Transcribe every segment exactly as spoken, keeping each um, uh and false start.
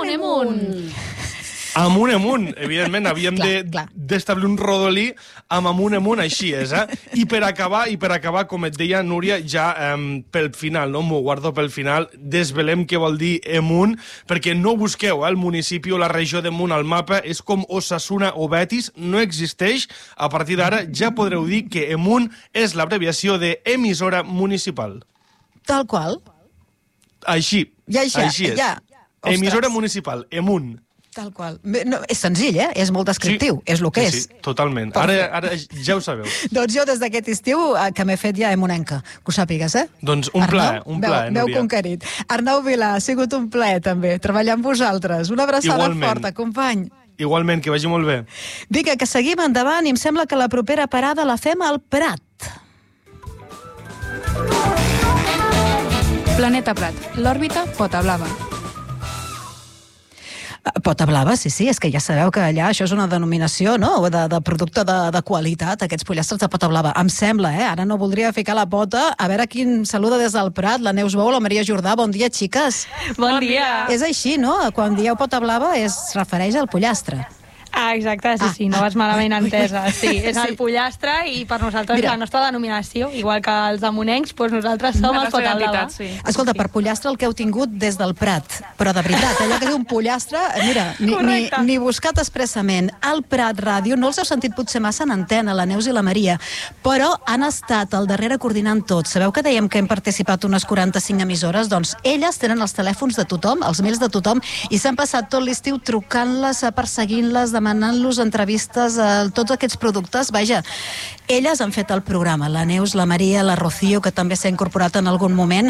Amunt, amunt! Amunt, amunt. Evidentment, havíem d'establir un rodolí amb amunt, amunt, així és, eh? I per acabar, i per acabar, com et deia, Núria, ja eh, pel final, no? M'ho guardo pel final, desvelem què vol dir Emunt, perquè no busqueu eh, el municipi o la regió d'Emunt al mapa, és com Osasuna o Betis, no existeix. A partir d'ara ja podreu dir que Emunt és l'abreviació de emissora municipal. Tal qual. Així, ja, ja, així és. Ja. Emissora municipal, Emunt. Tal qual. No, és senzill, eh? És molt descriptiu. Sí, és el que sí, és. Sí, totalment. Ara, ara ja ho sabeu. Doncs jo des d'aquest estiu que m'he fet ja emunenca, que ho sàpigues, eh? Doncs un plaer, un plaer, Núria. Veu conquerit. Arnau Vilà, ha sigut un plaer també, treballar amb vosaltres. Una abraçada Igualment. forta, company. Igualment, que vagi molt bé. Vinga, que seguim endavant i em sembla que la propera parada la fem al Prat. Planeta Prat, l'òrbita Pota Blava. Pota Blava, sí, sí, és que ja sabeu que allà això és una denominació, no?, de, de producte de, de qualitat, aquests pollastres de Pota Blava. Em sembla, eh? Ara no voldria ficar la pota. A veure qui saluda des del Prat, la Neus Bou, la Maria Jordà. Bon dia, xiques. Bon dia. És així, no? Quan dieu Pota Blava es refereix al pollastre. Ah, exacte, sí, ah, sí, no vas malament entesa. Sí, és el pollastre i per nosaltres Mira. la nostra denominació, igual que els amunencs, doncs nosaltres som el Pota Blava. Sí. Escolta, per pollastre el que heu tingut des del Prat, però de veritat, allò que diu un pollastre, mira, ni, ni, ni buscat expressament. Al Prat Ràdio, no els heu sentit potser massa en antena, la Neus i la Maria, però han estat al darrere coordinant tot. Sabeu que dèiem que hem participat unes quaranta-cinc emissores? Doncs elles tenen els telèfons de tothom, els mails de tothom, i s'han passat tot l'estiu trucant-les, perseguint-les, demanant-los entrevistes a tots aquests productes. Vaja, elles han fet el programa, la Neus, la Maria, la Rocío, que també s'ha incorporat en algun moment.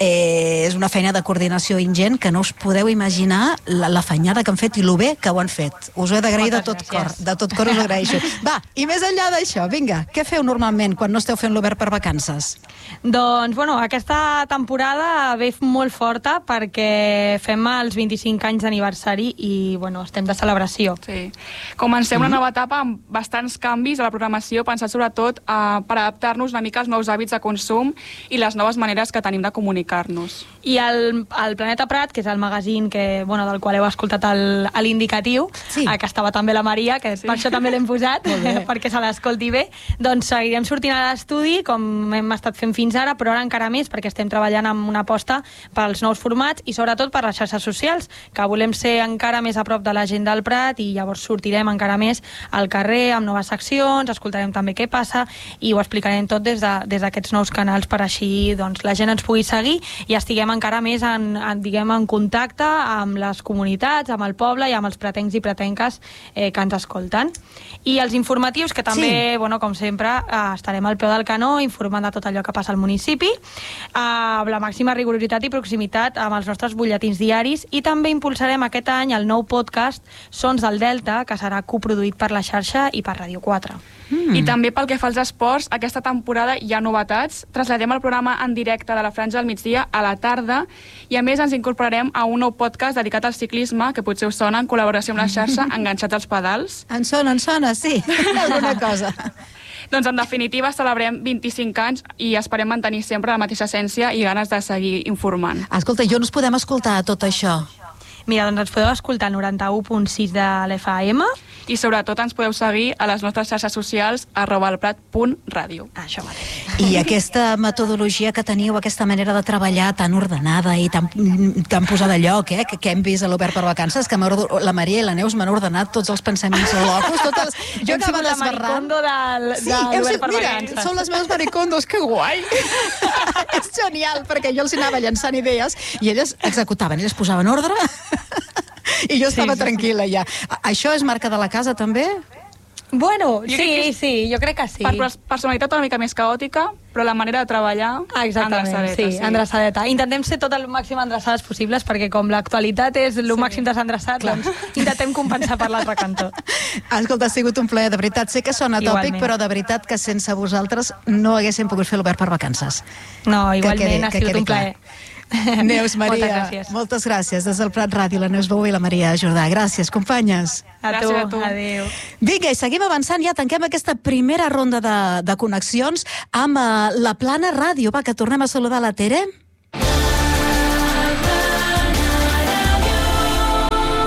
Eh, és una feina de coordinació ingent que no us podeu imaginar la, la fenyada que han fet i lo bé que ho han fet. Us ho he d'agrair de tot cor, de tot cor us ho agraeixo. Va, i més enllà d'això, vinga, què feu normalment quan no esteu fent l'Obert per vacances? Doncs, bueno, aquesta temporada ve molt forta perquè fem els vint-i-cinc anys d'aniversari i, bueno, estem de celebració. Sí. Comencem una nova etapa amb bastants canvis a la programació, pensat sobretot eh, per adaptar-nos una mica als nous hàbits de consum i les noves maneres que tenim de comunicar-nos. I el, el Planeta Prat, que és el magazín que, bueno, del qual heu escoltat l'indicatiu, sí. eh, que estava també la Maria, que sí. per això també l'hem posat, perquè se l'escolti bé, doncs seguirem sortint a l'estudi, com hem estat fent fins ara, però ara encara més, perquè estem treballant amb una aposta pels nous formats i sobretot per les xarxes socials, que volem ser encara més a prop de la gent del Prat i llavors sortirem encara més al carrer amb noves seccions, escoltarem també què passa i ho explicarem tot des d'aquests de, nous canals per així doncs, la gent ens pugui seguir i estiguem encara més en, en, diguem, en contacte amb les comunitats, amb el poble i amb els pretencs i pretenques eh, que ens escolten. I els informatius, que també, sí. bueno, com sempre, eh, estarem al peu del canó informant de tot allò que passa al municipi, eh, amb la màxima rigorositat i proximitat amb els nostres butlletins diaris i també impulsarem aquest any el nou podcast Sons del Delta, que serà coproduït per la xarxa i per Ràdio quatre. Mm. I també pel que fa als esports, aquesta temporada hi ha novetats. Traslladem el programa en directe de la franja del migdia a la tarda i a més ens incorporarem a un nou podcast dedicat al ciclisme, que potser us sona, en col·laboració amb la xarxa Enganxats als pedals. En sona, en sona, sí. Alguna cosa. Doncs en definitiva celebrem vint-i-cinc anys i esperem mantenir sempre la mateixa essència i ganes de seguir informant. Escolta, i on us podem escoltar tot això? Mira, doncs ens podeu escoltar al noranta-u punt sis de l'F M i sobretot ens podeu seguir a les nostres xarxes socials arroba elprat punt ràdio. Això mateix. I aquesta metodologia que teniu, aquesta manera de treballar tan ordenada i tan, tan posada a lloc, eh, que, que hem vist a l'Obert per Vacances, que la Maria i la Neus m'han ordenat tots els pensaments locos, totes... Jo hem sigut la maricondo del, sí, de l'Obert per mira, Vacances. Són les meves maricondos, que guai! És genial, perquè jo els anava llançant idees i elles executaven, elles posaven ordre i jo estava sí, sí, tranquil·la ja. Això és marca de la casa també? Bueno, jo sí, que, sí, jo crec que sí. Per personalitat una mica més caòtica, però la manera de treballar ah, endreçadeta. Sí, sí. endreçadeta. Intentem ser tot el màxim endreçades possibles, perquè com l'actualitat és el sí. màxim desendreçat, doncs intentem compensar per l'altre cantó. Escolta, ha sigut un plaer, de veritat. Sé que sona tòpic, però de veritat que sense vosaltres no haguéssim pogut fer l'Obert per Vacances. No, igualment ha sigut un plaer. Neus, Maria, moltes gràcies. moltes gràcies. Des del Prat Ràdio, la Neus Bou i la Maria Jordà. Gràcies, companyes. A tu, gràcies a tu. Adéu. Vinga, i seguim avançant, ja tanquem aquesta primera ronda de, de connexions amb uh, la Plana Ràdio. Va, que tornem a saludar la Tere.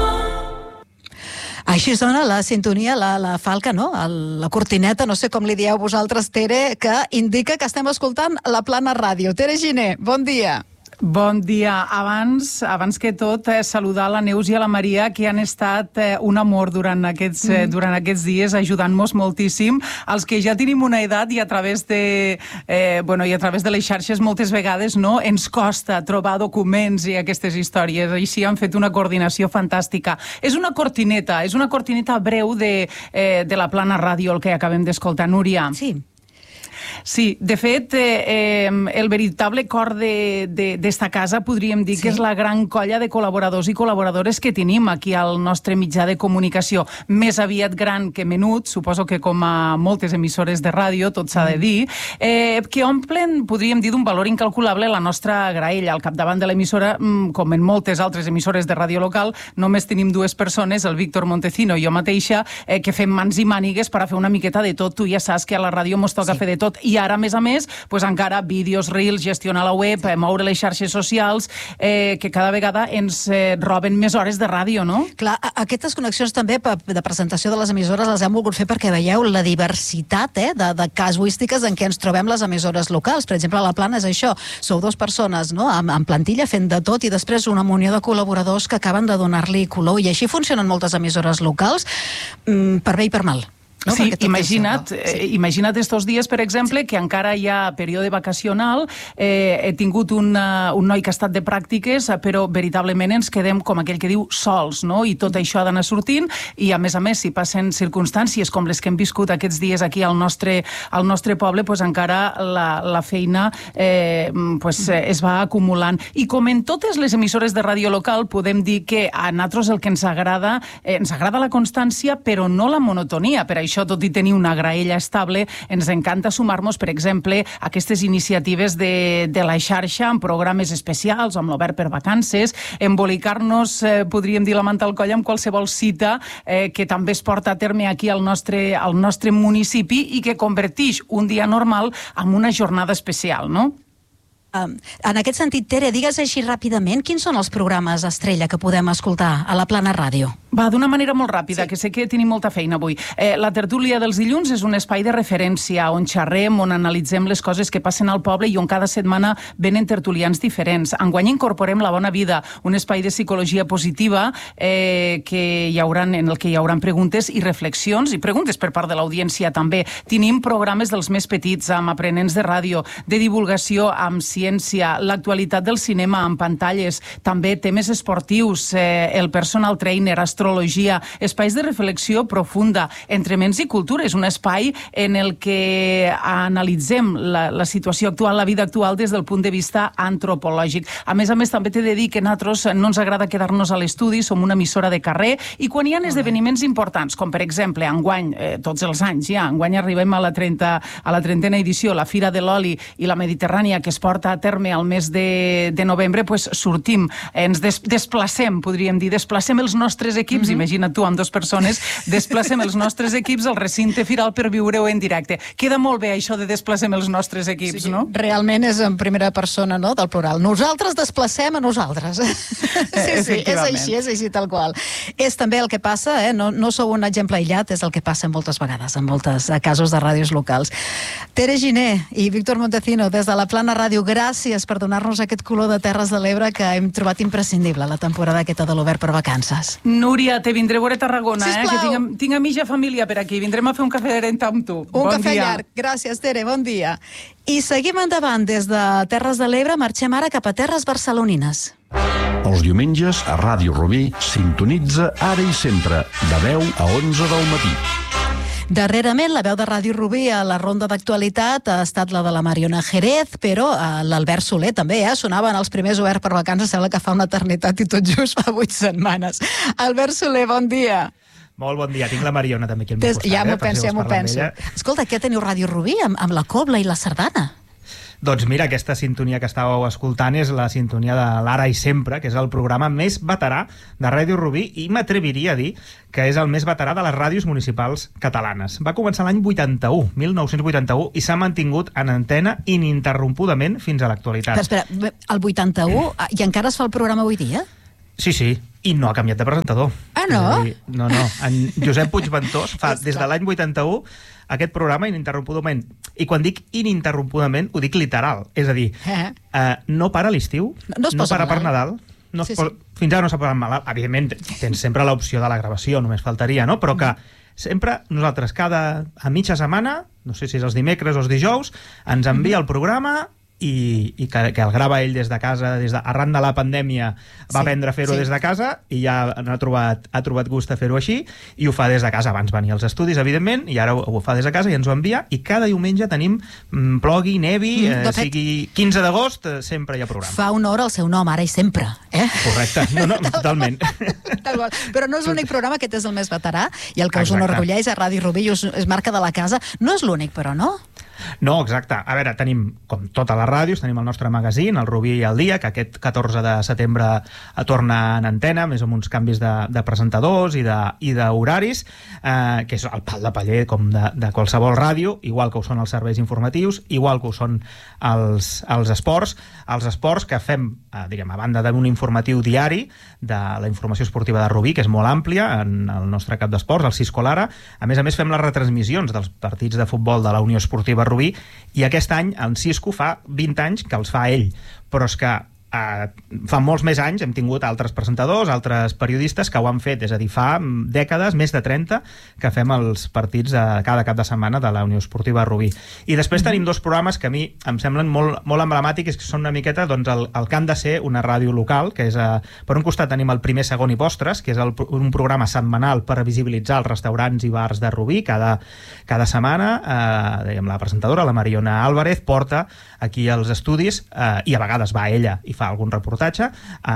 Així sona la sintonia, la, la falca, no? El, la cortineta, no sé com li dieu vosaltres, Tere, que indica que estem escoltant la Plana Ràdio. Tere Giner, bon dia. Bon dia. Abans, abans que tot, eh, saludar la Neus i a la Maria, que han estat eh, un amor durant aquests, eh, durant aquests dies, ajudant-nos moltíssim. Els que ja tenim una edat i a través de, eh, bueno, i a través de les xarxes moltes vegades no ens costa trobar documents i aquestes històries. Així han fet una coordinació fantàstica. És una cortineta, és una cortineta breu de, eh, de la Plana Ràdio, el que acabem d'escoltar. Núria. Sí. Sí, de fet, eh, el veritable cor d'esta casa podríem dir sí. que és la gran colla de col·laboradors i col·laboradores que tenim aquí al nostre mitjà de comunicació. Més aviat gran que menut, suposo que com a moltes emissores de ràdio, tot s'ha de dir, eh, que omplen, podríem dir, d'un valor incalculable la nostra graella. Al capdavant de l'emissora, com en moltes altres emissores de ràdio local, només tenim dues persones, el Víctor Montecino i jo mateixa, eh, que fem mans i mànigues per a fer una miqueta de tot. Tu ja saps que a la ràdio mos toca sí. fer de tot. I ara, a més a més, pues encara vídeos, reels, gestionar la web, eh, moure les xarxes socials, eh, que cada vegada ens eh, roben més hores de ràdio, no? Clar, aquestes connexions també de presentació de les emissores les hem volgut fer perquè veieu la diversitat eh, de, de casuístiques en què ens trobem les emissores locals. Per exemple, a la Plana és això, sou dues persones no? amb, amb plantilla fent de tot i després una munió de col·laboradors que acaben de donar-li color i així funcionen moltes emissores locals mm, per bé i per mal. No, sí, imagina't, és, no? sí. eh, imagina't estos dies, per exemple, sí. que encara hi ha període vacacional, eh, he tingut una, un noi que ha estat de pràctiques, però veritablement ens quedem, com aquell que diu, sols, no? I tot això ha d'anar sortint, i a més a més, si passen circumstàncies com les que hem viscut aquests dies aquí al nostre, al nostre poble, pues encara la, la feina eh, pues, eh, es va acumulant. I com en totes les emissores de ràdio local, podem dir que a nosaltres el que ens agrada, eh, ens agrada la constància, però no la monotonia. Per això Això, tot i tenir una graella estable, ens encanta sumar-nos, per exemple, a aquestes iniciatives de, de la xarxa, amb programes especials, amb l'Obert per Vacances, embolicar-nos, eh, podríem dir, la manta al coll amb qualsevol cita eh, que també es porta a terme aquí al nostre, al nostre municipi i que convertix un dia normal en una jornada especial, no? Um, en aquest sentit, Tere, digues així ràpidament, quins són els programes estrella que podem escoltar a la Plana Ràdio? Va, d'una manera molt ràpida, sí. que sé que tenim molta feina avui. Eh, la tertúlia dels dilluns és un espai de referència on xerrem, on analitzem les coses que passen al poble i on cada setmana venen tertulians diferents. Enguany incorporem La Bona Vida, un espai de psicologia positiva eh, que hi haurà, en el que hi haurà preguntes i reflexions, i preguntes per part de l'audiència també. Tenim programes dels més petits, amb aprenents de ràdio, de divulgació, amb ciència, l'actualitat del cinema, amb pantalles, també temes esportius, eh, el personal trainer, astrologia, espais de reflexió profunda entre ments i cultura. És un espai en el que analitzem la, la situació actual, la vida actual, des del punt de vista antropològic. A més a més, també t'he de dir que a nosaltres no ens agrada quedar-nos a l'estudi, som una emissora de carrer, i quan hi ha esdeveniments importants, com per exemple, enguany, eh, tots els anys ja, enguany arribem a la, trenta, a la trentena edició, la Fira de l'Oli i la Mediterrània, que es porta a terme al mes de, de novembre, pues sortim, ens des, desplacem, podríem dir, desplacem els nostres equips, mm-hmm. imagina't tu, amb dues persones, desplacem els nostres equips al recinte firal per viure-ho en directe. Queda molt bé això de desplacem els nostres equips, sí, no? Realment és en primera persona, no?, del plural. Nosaltres desplacem a nosaltres. Sí, sí, és així, és així tal qual. És també el que passa, eh? no, no sou un exemple aïllat, és el que passa moltes vegades, en moltes casos de ràdios locals. Tere Giner i Víctor Montecino, des de la Plana Ràdio, gràcies per donar-nos aquest color de Terres de l'Ebre que hem trobat imprescindible la temporada aquesta de l'Obert per Vacances. Núria, te vindré a veure Tarragona, eh? que tinc, tinc a mitja família per aquí. Vindrem a fer un cafè de renta amb tu. Un bon cafè dia. llarg. Gràcies, Tere, bon dia. I seguim endavant des de Terres de l'Ebre, marxem ara cap a terres barcelonines. Els diumenges a Ràdio Rubí sintonitza Ara i Sempre, de deu a onze del matí. Darrerament, la veu de Ràdio Rubí a la ronda d'actualitat ha estat la de la Mariona Jerez, però eh, l'Albert Soler també, eh? Sonava en els primers Obert per Vacances, sembla que fa una eternitat i tot just fa vuit setmanes. Albert Soler, bon dia. Molt bon dia, tinc la Mariona també aquí al meu costat. Ja m'ho eh, penso, si ja m'ho penso. Escolta, què teniu Ràdio Rubí amb, amb la cobla i la sardana? Doncs mira, aquesta sintonia que estàveu escoltant és la sintonia de l'Ara i Sempre, que és el programa més veterà de Ràdio Rubí, i m'atreviria a dir que és el més veterà de les ràdios municipals catalanes. Va començar l'any vuitanta-u, mil nou-cents vuitanta-u, i s'ha mantingut en antena ininterrompudament fins a l'actualitat. Però espera, el vuitanta-u i encara es fa el programa avui dia? Sí, sí, i no ha canviat de presentador. Ah, Ah, no? Dir, no, no. En Josep Puigventós fa des de l'any vuitanta-u aquest programa ininterrompudament. I quan dic ininterrompudament, ho dic literal. És a dir, eh. uh, no para l'estiu, no, no, no para per Nadal, no sí, sí. fins ara no s'ha posat malalt. Evidentment, tens sempre l'opció de la gravació, només faltaria, no? Però que sempre nosaltres, cada a mitja setmana, no sé si és els dimecres o els dijous, ens envia el programa i, i que, que el grava ell des de casa, des de, arran de la pandèmia va sí, aprendre a fer-ho sí. des de casa i ja ha trobat, ha trobat gust a fer-ho així i ho fa des de casa. Abans venia als estudis, evidentment, i ara ho, ho fa des de casa i ens ho envia, i cada diumenge tenim mm, plogui, nevi, mm, eh, fet, sigui quinze d'agost, eh, sempre hi ha programa. Fa honor al seu nom, ara i sempre. Eh? Correcte, no, no, totalment. Però no és l'únic programa, aquest és el més veterà, i el que us enorgulleix a Ràdio Rubí és, és marca de la casa. No és l'únic, però, no? No, exacte. A veure, tenim, com totes les ràdios, tenim el nostre magazín, el Rubí al dia, que aquest catorze de setembre torna en antena, més amb uns canvis de, de presentadors i d'horaris, eh, que és el pal de paller com de, de qualsevol ràdio, igual que ho són els serveis informatius, igual que ho són els, els esports. Els esports que fem, eh, diguem, a banda d'un informatiu diari de la informació esportiva de Rubí, que és molt àmplia, en el nostre cap d'esports, el Cisco Lara. A més a més, fem les retransmissions dels partits de futbol de la Unió Esportiva Rubí, i aquest any en Cisco fa vint anys que els fa ell, però és que eh, fa molts més anys hem tingut altres presentadors, altres periodistes que ho han fet, és a dir, fa dècades, més de trenta, que fem els partits de cada cap de setmana de la Unió Esportiva Rubí. I després mm-hmm. tenim dos programes que a mi em semblen molt, molt emblemàtics, que són una miqueta doncs, el, el que han de ser una ràdio local, que és, eh, per un costat tenim el Primer, Segon i Postres, que és el, un programa setmanal per a visibilitzar els restaurants i bars de Rubí. Cada, cada setmana, eh, dèiem, la presentadora, la Mariona Álvarez, porta aquí als estudis, eh, i a vegades va ella i fa algun reportatge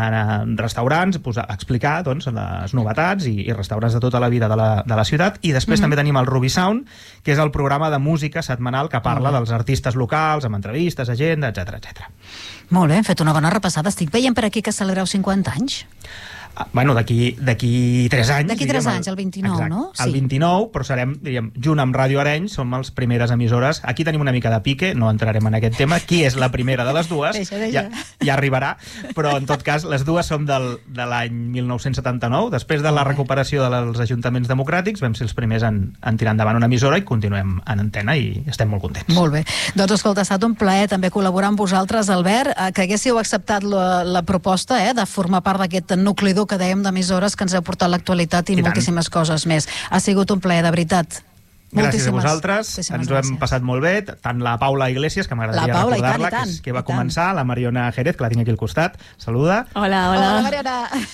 en restaurants, pues, a explicar doncs, les novetats i, i restaurants de tota la vida de la, de la ciutat. I després mm-hmm. també tenim el Rubí Sound, que és el programa de música setmanal que parla mm-hmm. dels artistes locals, amb entrevistes, agenda, etcètera, etcètera. Molt bé, hem fet una bona repassada. Estic veient per aquí que celebreu cinquanta anys. Bueno, d'aquí d'aquí tres anys. D'aquí tres anys, el vint-i-nou, exacte, no? Sí. El vint-i-nou, però serem, diríem, junt amb Ràdio Arenys, som les primeres emissores. Aquí tenim una mica de pique, no entrarem en aquest tema. Qui és la primera de les dues? Deixa, deixa. Ja, ja arribarà, però en tot cas, les dues som del, de l'any mil nou-cents setanta-nou. Després de la recuperació dels ajuntaments democràtics, vam ser els primers en, en tirar endavant una emissora i continuem en antena i estem molt contents. Molt bé. Doncs escolta, ha estat un plaer també col·laborar amb vosaltres, Albert, que haguéssiu acceptat la, la proposta eh, de formar part d'aquest nucli dur que dèiem d'emissores que ens ha portat l'actualitat i, I moltíssimes tant. coses més. Ha sigut un plaer, de veritat. Gràcies moltíssimes, a vosaltres, ens ho hem gràcies. passat molt bé, tant la Paula Iglesias, que m'agradaria recordar-la, que, és, que va començar, la Mariona Jerez, que la tinc aquí al costat, saluda. Hola, hola. Hola, Mariona.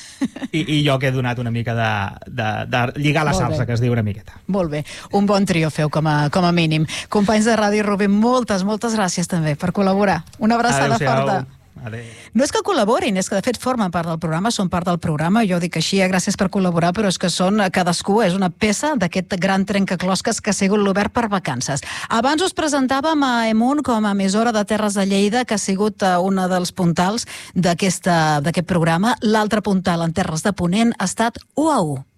I, I jo que he donat una mica de, de, de lligar la molt salsa, bé. Que es diu una miqueta. Molt bé, un bon trio feu com a, com a mínim. Companys de Ràdio Rubí, moltes, moltes gràcies també per col·laborar. Una abraçada forta. Adéu. No és que col·laborin, és que de fet formen part del programa, són part del programa, jo dic així, eh, gràcies per col·laborar, però és que són, cadascú és una peça d'aquest gran trencaclosques que ha sigut l'Obert per vacances. Abans us presentàvem a Emun com a emissora de Terres de Lleida, que ha sigut una dels puntals d'aquest programa. L'altre puntal en Terres de Ponent ha estat u a u.